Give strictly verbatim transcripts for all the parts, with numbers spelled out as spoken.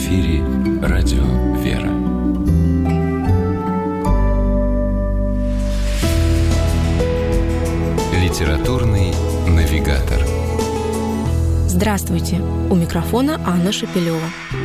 эфире радио «Вера». Литературный навигатор. Здравствуйте! У микрофона Анна Шапилева.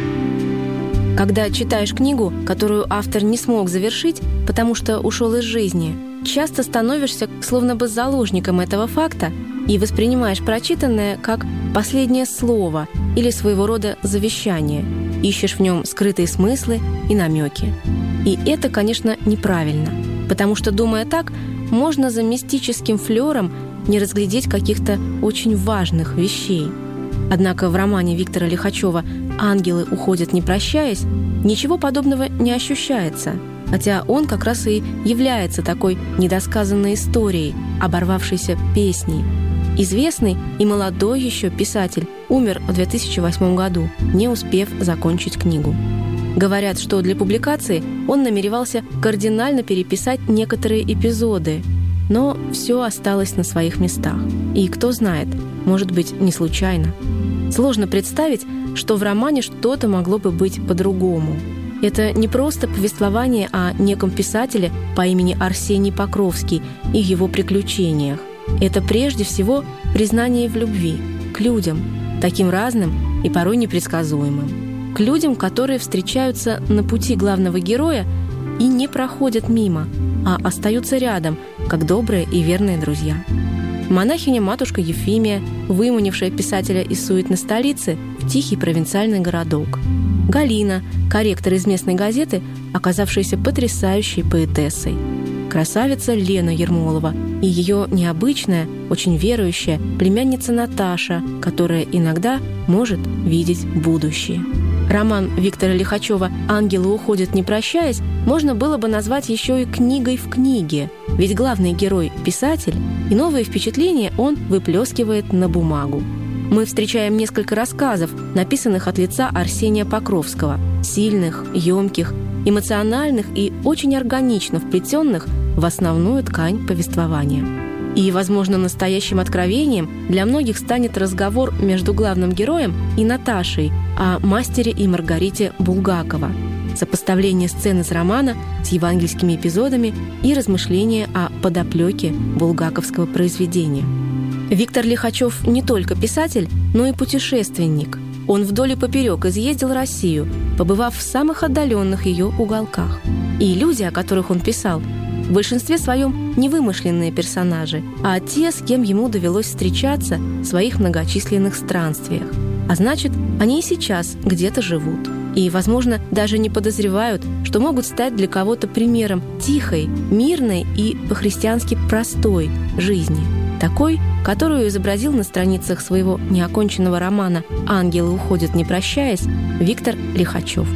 Когда читаешь книгу, которую автор не смог завершить, потому что ушел из жизни, часто становишься словно бы заложником этого факта и воспринимаешь прочитанное как последнее слово или своего рода завещание, ищешь в нем скрытые смыслы и намеки. И это, конечно, неправильно, потому что, думая так, можно за мистическим флером не разглядеть каких-то очень важных вещей. Однако в романе Виктора Лихачева «Ангелы уходят, не прощаясь» ничего подобного не ощущается, хотя он как раз и является такой недосказанной историей, оборвавшейся песней. Известный и молодой еще писатель умер в две тысячи восьмом году, не успев закончить книгу. Говорят, что для публикации он намеревался кардинально переписать некоторые эпизоды, но все осталось на своих местах. И кто знает, может быть, не случайно. Сложно представить, что в романе что-то могло бы быть по-другому. Это не просто повествование о неком писателе по имени Арсений Покровский и его приключениях. Это прежде всего признание в любви к людям, таким разным и порой непредсказуемым. К людям, которые встречаются на пути главного героя и не проходят мимо, а остаются рядом, как добрые и верные друзья. Монахиня-матушка Ефимия, выманившая писателя из суетной столицы в тихий провинциальный городок. Галина, корректор из местной газеты, оказавшаяся потрясающей поэтессой. Красавица Лена Ермолова и ее необычная, очень верующая племянница Наташа, которая иногда может видеть будущее. Роман Виктора Лихачева «Ангелы уходят, не прощаясь» можно было бы назвать еще и книгой в книге, ведь главный герой – писатель, и новые впечатления он выплескивает на бумагу. Мы встречаем несколько рассказов, написанных от лица Арсения Покровского, сильных, емких, эмоциональных и очень органично вплетенных в основную ткань повествования. И, возможно, настоящим откровением для многих станет разговор между главным героем и Наташей о мастере и Маргарите Булгакова, сопоставление сцен из романа с евангельскими эпизодами и размышления о подоплеке булгаковского произведения. Виктор Лихачев не только писатель, но и путешественник. Он вдоль и поперек изъездил Россию, побывав в самых отдаленных ее уголках. И люди, о которых он писал, в большинстве своем не вымышленные персонажи, а те, с кем ему довелось встречаться в своих многочисленных странствиях. А значит, они и сейчас где-то живут. И, возможно, даже не подозревают, что могут стать для кого-то примером тихой, мирной и по-христиански простой жизни. Такой, которую изобразил на страницах своего неоконченного романа «Ангелы уходят, не прощаясь» Виктор Лихачев.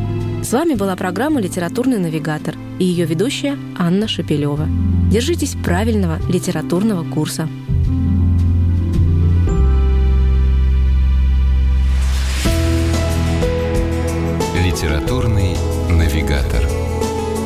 С вами была программа «Литературный навигатор» и ее ведущая Анна Шапилева. Держитесь правильного литературного курса.